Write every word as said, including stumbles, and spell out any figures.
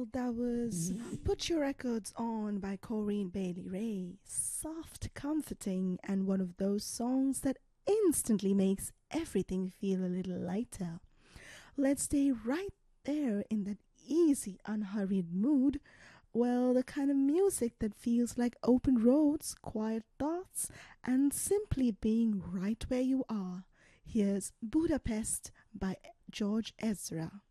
That was Put Your Records On by Corinne Bailey Ray. Soft, comforting, and one of those songs that instantly makes everything feel a little lighter. Let's stay right there in that easy, unhurried mood. Well, the kind of music that feels like open roads, quiet thoughts, and simply being right where you are. Here's Budapest by George Ezra.